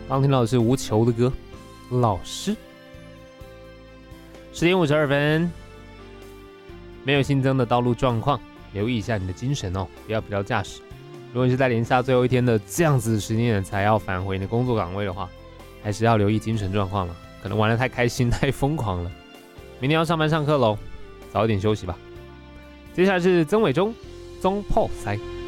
刚听到的是无球的歌，老师。10点52分，没有新增的道路状况，留意一下你的精神哦，不要疲劳驾驶。如果你是在连下最后一天的这样子的时间点才要返回你的工作岗位的话，还是要留意精神状况了，可能玩得太开心太疯狂了。明天要上班上课喽，早一点休息吧。接下来是曾伟忠、宗炮塞。